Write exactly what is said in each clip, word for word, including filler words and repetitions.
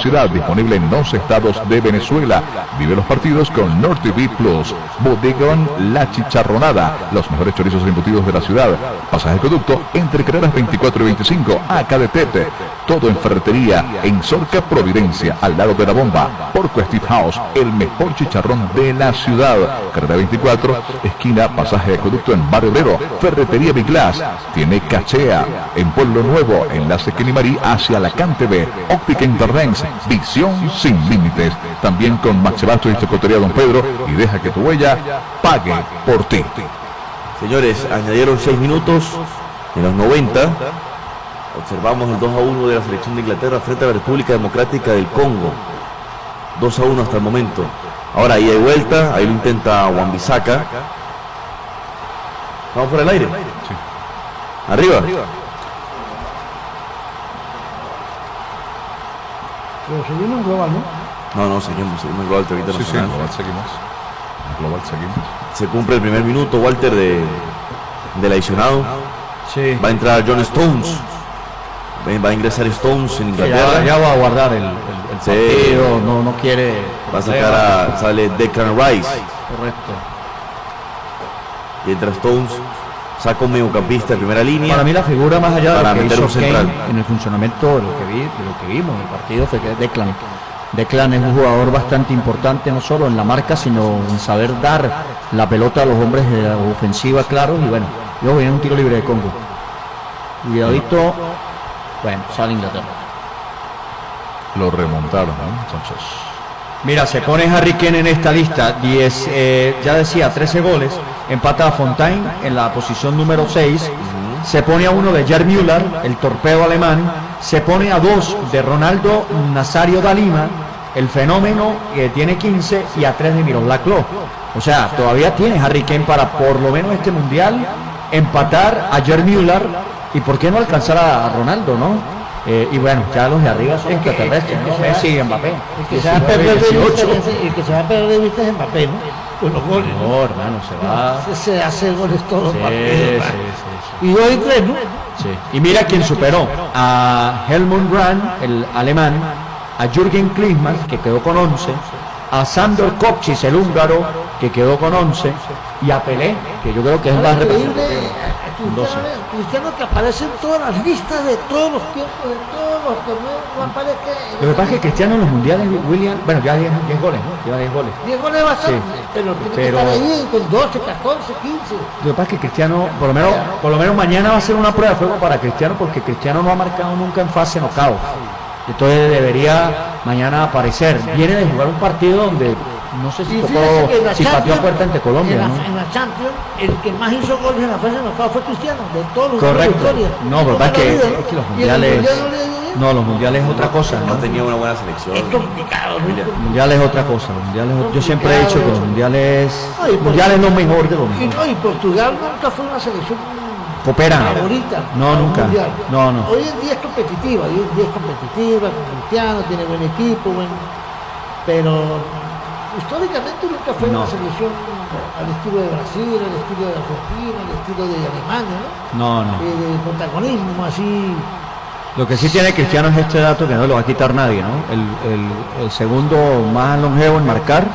ciudad, disponible en dos estados de Venezuela. Vive los partidos con Norte T V Plus. Bodegón La Chicharronada, los mejores chorizos embutidos de la ciudad. Pasaje Conducto entre carreras veinticuatro y veinticinco, acá de Tete. Todo en ferretería, en Sorca Providencia, al lado de la bomba. Porco Steve House, el mejor chicharrón de la ciudad. Carrera veinticuatro, esquina Pasaje de Conducto en Barrio Obrero. Ferretería Big Glass, tiene Cachea. En Pueblo Nuevo, enlace Kenimarí hacia la Cante B. Óptica Interlens, visión sin límites. También con Max Basto y Chocotería Don Pedro, y deja que tu huella pague por ti. Señores, añadieron seis minutos en los noventa. Observamos el dos a uno de la selección de Inglaterra frente a la República Democrática del Congo. dos a uno hasta el momento. Ahora ahí de vuelta, ahí lo intenta Wan-Bissaka. Vamos por el aire. Sí. Arriba. Pero seguimos en global, ¿no? No, no, seguimos, seguimos en global, ahorita Sí, sí, nacional. global seguimos. En global seguimos. Se cumple el primer minuto, Walter, de, del adicionado. Sí. Va a entrar John Stones. Va a ingresar Stones en Inglaterra. Ya, ya va a guardar el, el, el Sí. partido, no, no quiere. Va a sacar a, sale Declan Rice. Correcto. Y entra Stones, saca un mediocampista de primera línea. Para mí la figura más allá de Para lo que meter hizo un central. Kane en el funcionamiento de lo que vi, de lo que vimos en el partido fue que Declan. Declan es un jugador bastante importante no solo en la marca, sino en saber dar la pelota a los hombres de la ofensiva claros. Y bueno, luego viene un tiro libre de Congo. Cuidadito, bueno, sale Inglaterra. Lo remontaron, ¿no? Entonces. Mira, se pone Harry Kane en esta lista, diez, eh, ya decía, trece goles, empata a Fontaine en la posición número seis, se pone a uno de Gerd Müller, el torpedo alemán, se pone a dos de Ronaldo Nazario da Lima, el fenómeno, que tiene quince, y a tres de Miroslav Klose. O sea, todavía tiene Harry Kane para por lo menos este mundial empatar a Gerd Müller y por qué no alcanzar a Ronaldo, ¿no? Eh, y bueno, ya los de arriba son extraterrestres, ¿no? Messi y Mbappé. El que se va a perder de vista, el que se va a perder de vista es Mbappé, ¿no? Con los goles. No, hermano, se va. Se, se hace goles todos Sí, los sí, partidos. sí, Y dos y tres, ¿no? sí. Y mira quién superó a Helmut Brandt, el alemán, a Jürgen Klinsmann, que quedó con once, a Sandor Kopčis, el húngaro, que quedó con once, y a Pelé, que yo creo que es Ahora, más increíble, representativo. a Cristiano, Cristiano que aparece en todas las listas de todos los tiempos, de todos los torneos, no aparece. Lo que pasa es que Cristiano en los mundiales, William, bueno, ya diez goles, ¿no? Lleva diez goles. diez goles bastante, Sí. pero tiene Pero- que estar ahí con doce, catorce, quince. Lo que pasa es que Cristiano, por lo menos, por lo menos mañana va a ser una prueba de fuego para Cristiano, porque Cristiano no ha marcado nunca en fase knockout. Entonces debería mañana aparecer. Viene de jugar un partido donde no sé si Y tocó, fíjese que en la si pateó a Champions, puerta ante Colombia, en la, ¿no? en la Champions, el que más hizo goles en la fase de knockout fue Cristiano, de todos los Correcto. goles de la historia. No, pero Toda es que, la vida, es que los ¿no? Y en el mundiales, mundial no le dio bien. no, los mundiales es otra cosa, No ¿no? tenía una buena selección. Es complicado, ¿no? Los mundiales es otra cosa. Los mundiales, yo siempre he dicho que los mundiales, No, y por- mundiales es lo mejor de los Y, mundiales. no, y Portugal nunca fue una selección Cooperan. favorita. No, al nunca. mundial. No, no. Hoy en día es competitiva, hoy en día es competitiva, con Cristiano, tiene buen equipo, buen... pero históricamente nunca fue No. una selección al estilo de Brasil, al estilo de Argentina, al estilo de Alemania, No, ¿no? no. Eh, de protagonismo así. Lo que sí tiene Cristiano es este dato que no lo va a quitar nadie, ¿no? El, el, el segundo más longevo en marcar,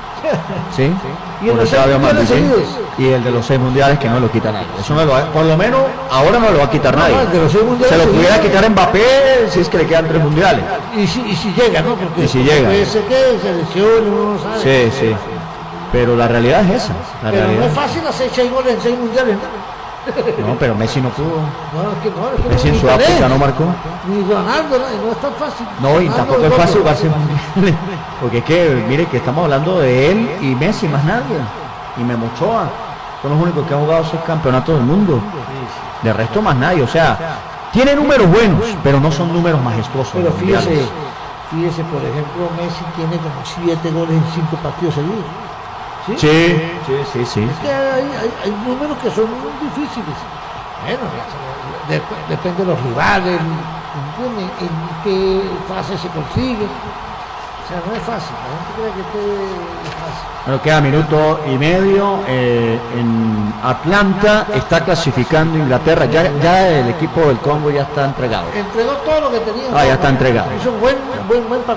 ¿sí? Y en Por los eso seis había más, mundiales ¿sí? seguidos. Y el de los seis mundiales que no lo quita nadie. Eso no lo va- por lo menos ahora no lo va a quitar No, nadie. el de los seis mundiales Se lo pudiera seguidos. quitar Mbappé si es que le quedan tres mundiales. Y si, y si llega, ¿no? Porque Y si llega. puede ser que se lesione, uno no sabe. Sí, sí. Pero la realidad es esa. La Pero no realidad. es fácil hacer seis goles en seis mundiales, ¿no? No, pero Messi no pudo. No, es que no, es que Messi no, en ni Sudáfrica Pelé, no marcó. Ni Ronaldo, no, no es tan fácil. No, y Ronaldo tampoco el es otro. fácil jugarse mundiales. Porque es que, mire, que estamos hablando de él y Messi, más nadie. Y Memo Ochoa. Son los únicos que han jugado seis campeonatos del mundo. De resto, más nadie. O sea, tiene números buenos, pero no son números majestuosos. Pero mundiales. fíjese, fíjese, por ejemplo, Messi tiene como siete goles en cinco partidos seguidos. ¿Sí? Sí, sí, sí, sí. Es que hay, hay, hay números que son muy difíciles. Bueno, de- depende de los rivales, ¿entiendes? En qué fase se consigue. O sea, no es fácil. La gente cree que esto es fácil. Bueno, queda minuto y medio. eh, en Atlanta está clasificando Inglaterra. Ya, ya el equipo del Congo ya está entregado. Entregó todo lo que tenía. Ah, ya está entregado. Hizo un buen, buen, buen partido.